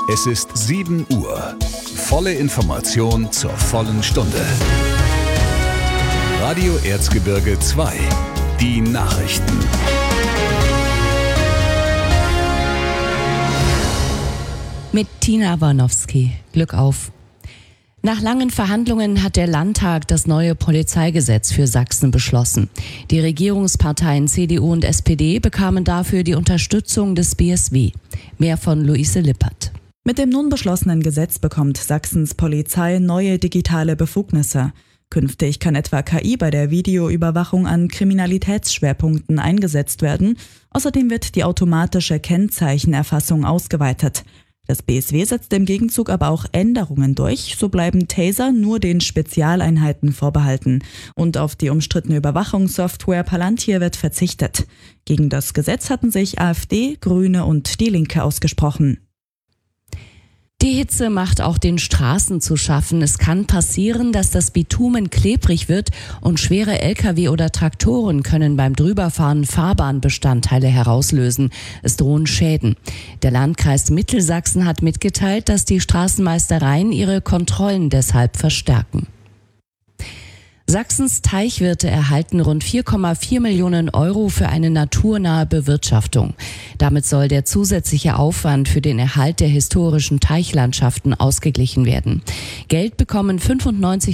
Es ist 7 Uhr. Volle Information zur vollen Stunde. Radio Erzgebirge 2. Die Nachrichten. Mit Tina Warnowski. Glück auf. Nach langen Verhandlungen hat der Landtag das neue Polizeigesetz für Sachsen beschlossen. Die Regierungsparteien CDU und SPD bekamen dafür die Unterstützung des BSW. Mehr von Luise Lippert. Mit dem nun beschlossenen Gesetz bekommt Sachsens Polizei neue digitale Befugnisse. Künftig kann etwa KI bei der Videoüberwachung an Kriminalitätsschwerpunkten eingesetzt werden. Außerdem wird die automatische Kennzeichenerfassung ausgeweitet. Das BSW setzt im Gegenzug aber auch Änderungen durch. So bleiben Taser nur den Spezialeinheiten vorbehalten. Und auf die umstrittene Überwachungssoftware Palantir wird verzichtet. Gegen das Gesetz hatten sich AfD, Grüne und die Linke ausgesprochen. Die Hitze macht auch den Straßen zu schaffen. Es kann passieren, dass das Bitumen klebrig wird und schwere Lkw oder Traktoren können beim Drüberfahren Fahrbahnbestandteile herauslösen. Es drohen Schäden. Der Landkreis Mittelsachsen hat mitgeteilt, dass die Straßenmeistereien ihre Kontrollen deshalb verstärken. Sachsens Teichwirte erhalten rund 4,4 Millionen Euro für eine naturnahe Bewirtschaftung. Damit soll der zusätzliche Aufwand für den Erhalt der historischen Teichlandschaften ausgeglichen werden. Geld bekommen 95